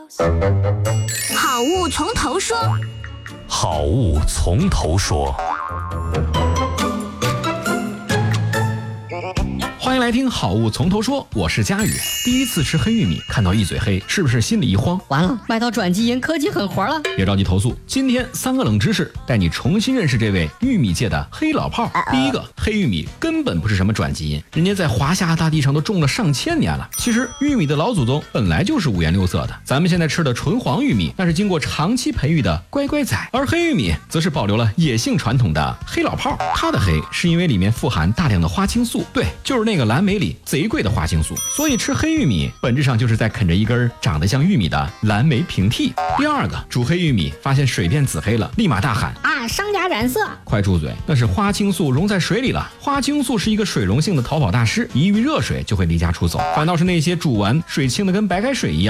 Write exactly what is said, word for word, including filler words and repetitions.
好物从头说， 好物从头说。欢迎来听好物从头说，我是佳宇。第一次吃黑玉米，看到一嘴黑，是不是心里一慌？ 完了，卖到转基因科技狠活了。 别着急投诉，今天三个冷知识带你重新认识这位玉米界的黑老炮。第一个，黑玉米根本不是什么转基因，人家在华夏大地上都种了上千年了。其实玉米的老祖宗本来就是五颜六色的，咱们现在吃的纯黄玉米那是经过长期培育的乖乖仔，而黑玉米则是保留了野性传统的黑老炮。它的黑是因为里面富含大量的花青素，对，就是那个蓝莓里贼贵的花青素，所以吃黑玉米本质上就是在啃着一根长得像玉米的蓝莓平替。第二个，煮黑玉米发现水变紫黑了，立马大喊啊，商家染色！ 快住嘴，那是花青素溶在水里了。花青素是一个水溶性的逃跑大师，一遇热水就会离家出走，反倒是那些煮完水清的跟白开水一样